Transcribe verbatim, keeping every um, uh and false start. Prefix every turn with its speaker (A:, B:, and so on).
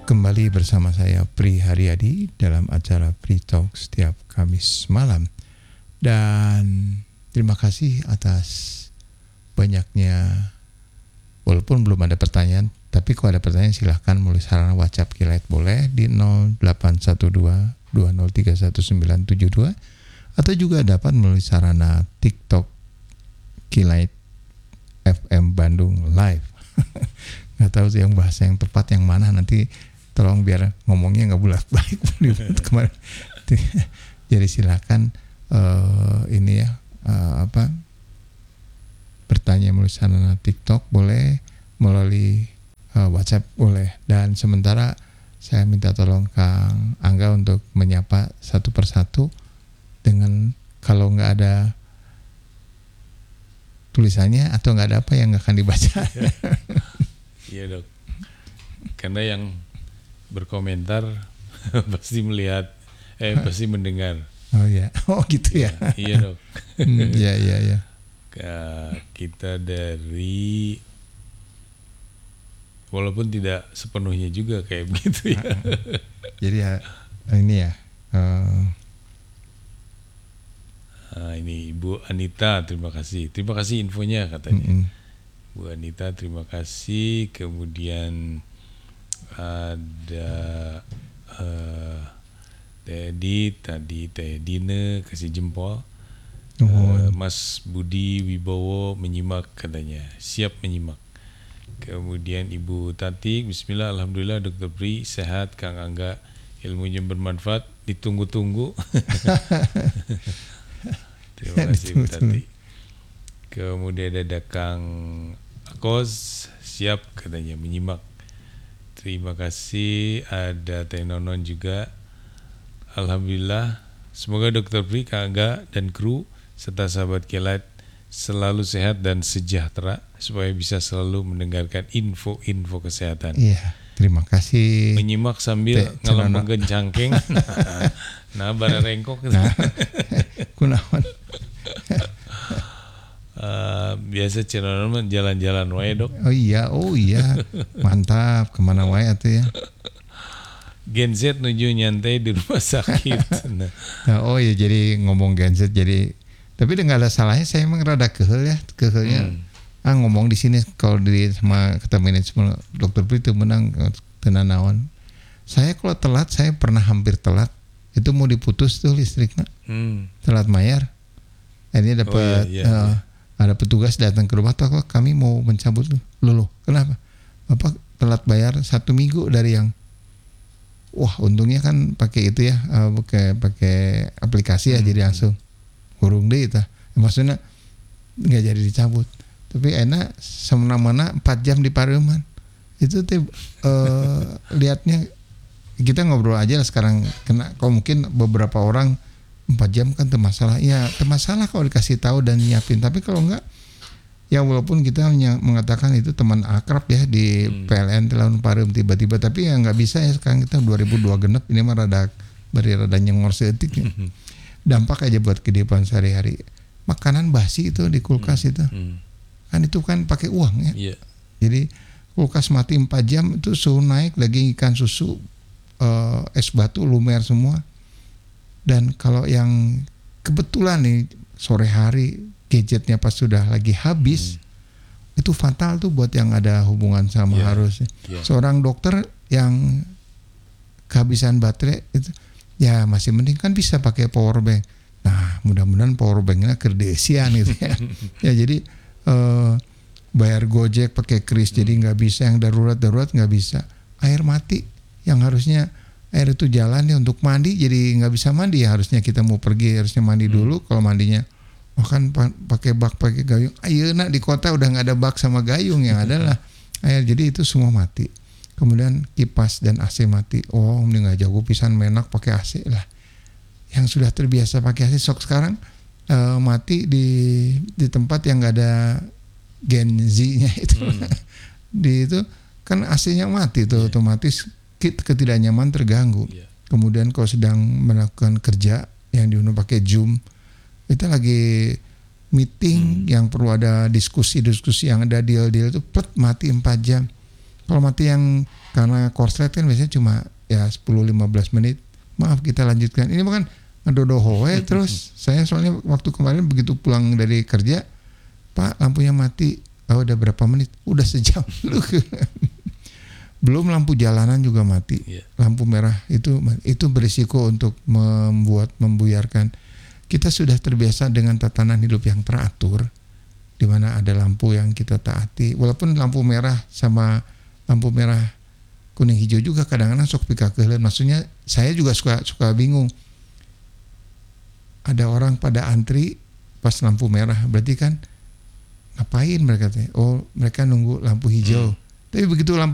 A: Kembali bersama saya Pri Haryadi dalam acara Pri Talk setiap Kamis malam. Dan terima kasih atas banyaknya, walaupun belum ada pertanyaan, tapi kalau ada pertanyaan silahkan menulis sarana WhatsApp Kilight boleh di nol delapan satu dua dua nol tiga satu sembilan tujuh dua, atau juga dapat menulis sarana TikTok Kilight F M Bandung Live. Nggak tahu sih yang bahasa yang tepat yang mana, nanti tolong biar ngomongnya nggak bolak-balik kemarin. Jadi silakan uh, ini ya uh, apa bertanya melalui sarana TikTok boleh, melalui uh, WhatsApp boleh. Dan sementara saya minta tolong Kang Angga untuk menyapa satu persatu dengan kalau nggak ada tulisannya atau nggak ada apa yang nggak akan dibaca.
B: Iya dok, karena yang berkomentar pasti melihat, eh pasti mendengar.
A: Oh ya, oh gitu ya.
B: Ya iya dok.
A: Hmm, ya ya ya.
B: Kita dari, walaupun tidak sepenuhnya juga kayak begitu ya.
A: Jadi ya ini ya. Uh,
B: nah, ini Ibu Anita, terima kasih. Terima kasih infonya katanya. Mm-mm. Bu Anita terima kasih. Kemudian ada uh, Teddy tadi, Teh Dina kasih jempol. Oh. uh, Mas Budi Wibowo menyimak katanya, siap menyimak. Kemudian Ibu Tati, bismillah, alhamdulillah Dokter Pri sehat, Kang Angga ilmunya bermanfaat, ditunggu-tunggu. Terima kasih Ibu Tati. Kemudian ada Kang Akos, siap katanya menyimak. Terima kasih. Ada Teh Nonon juga. Alhamdulillah. Semoga Dokter Pri, Kang Angga dan kru serta sahabat Kilight selalu sehat dan sejahtera supaya bisa selalu mendengarkan info-info kesehatan.
A: Iya, terima kasih.
B: Menyimak sambil ngelempengkeun cangkeng. Nah, bararengkok. Nah,
A: kunaon.
B: Uh, biasa channel jalan-jalan wae dok.
A: Oh iya, oh iya, mantap, kemana wae atuh ya.
B: Gen Z nuju nyantai di rumah sakit.
A: Nah. Nah, oh iya, jadi ngomong Gen Z jadi, tapi nggak ada salahnya. Saya emang rada kehel ya, kehelnya. Hmm. Ah ngomong di sini kalau di sama kata manajemen Dokter Pri itu menang tenan naon. Saya kalau telat, saya pernah hampir telat. Itu mau diputus tuh listriknya, hmm. telat bayar. Akhirnya dapat. Oh, iya, iya, uh, iya. Ada petugas datang ke rumah tuh, kami mau mencabut. Loh, kenapa? Bapak telat bayar satu minggu dari yang, wah untungnya kan pakai itu ya, uh, pakai pakai aplikasi ya, hmm. jadi langsung hurung deh itu. Maksudnya nggak jadi dicabut. Tapi enak semena-mena empat jam di Parlemen. Itu tuh uh, lihatnya kita ngobrol aja lah sekarang. Kena, kalau mungkin beberapa orang empat jam kan termasalah. Ya termasalah kalau dikasih tahu dan nyiapin. Tapi kalau enggak, ya walaupun kita mengatakan itu teman akrab ya di hmm. P L N Telun Parem tiba-tiba, tapi ya nggak bisa ya sekarang kita dua ribu dua genep ini mah rada beri rada nyengor seetik ya. Dampak aja buat kehidupan sehari-hari. Makanan basi itu di kulkas hmm. itu. Hmm. Kan itu kan pakai uang ya. Yeah. Jadi kulkas mati empat jam itu suhu naik, lagi ikan susu, uh, es batu lumer semua. Dan kalau yang kebetulan nih sore hari gadgetnya pas sudah lagi habis, hmm. itu fatal tuh buat yang ada hubungan sama yeah. harusnya. Yeah. Seorang dokter yang kehabisan baterai itu ya masih mending kan bisa pakai power bank. Nah mudah-mudahan power banknya kerdesian gitu ya. Ya jadi uh, bayar Gojek pakai kris hmm. jadi nggak bisa, yang darurat-darurat nggak bisa. Air mati yang harusnya air itu jalan ya untuk mandi, jadi nggak bisa mandi ya, harusnya kita mau pergi harusnya mandi hmm. dulu. Kalau mandinya oh kan pakai bak pakai gayung, ayo nak di kota udah nggak ada bak sama gayung, yang adalah air, jadi itu semua mati. Kemudian kipas dan A C mati. Oh ini nggak jago pisan menak pakai A C lah. Yang sudah terbiasa pakai A C sok sekarang uh, mati di di tempat yang nggak ada Gen Z-nya itu. Hmm. Di itu kan A C-nya mati tuh, yeah. otomatis ketidaknyaman terganggu. Yeah. Kemudian kalau sedang melakukan kerja yang diundang pakai Zoom, kita lagi meeting hmm. yang perlu ada diskusi-diskusi yang ada deal-deal itu pet mati empat jam. Kalau mati yang karena korslet kan biasanya cuma ya sepuluh sampai lima belas menit. Maaf kita lanjutkan. Ini bukan ngedodoho we terus. Saya soalnya waktu kemarin begitu pulang dari kerja, Pak lampunya mati. Oh udah berapa menit? Udah sejam. Belum lampu jalanan juga mati.
B: Yeah.
A: Lampu merah itu itu berisiko untuk membuat membuyarkan. Kita sudah terbiasa dengan tatanan hidup yang teratur, di mana ada lampu yang kita taati. Walaupun lampu merah sama lampu merah kuning hijau juga kadang-kadang sok pikakeun. Maksudnya saya juga suka suka bingung. Ada orang pada antri pas lampu merah, berarti kan ngapain mereka teh? Oh, mereka nunggu lampu hijau. Hmm. Tapi begitu lampu